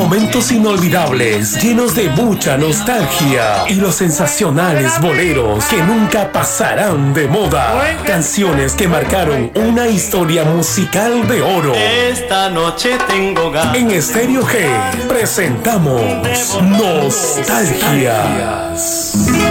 Momentos inolvidables, llenos de mucha nostalgia y los sensacionales boleros que nunca pasarán de moda. Canciones que marcaron una historia musical de oro. Esta noche tengo ganas. En Estéreo G presentamos Nostalgias.